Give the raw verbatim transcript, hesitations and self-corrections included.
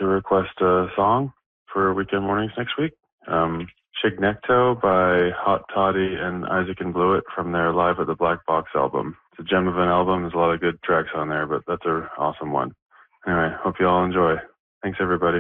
to request a song for Weekend Mornings next week. Um, Shignecto by Hot Toddy and Isaac and Blewett from their Live at the Black Box album. It's a gem of an album. There's a lot of good tracks on there, but that's an awesome one. Anyway, hope you all enjoy. Thanks, everybody.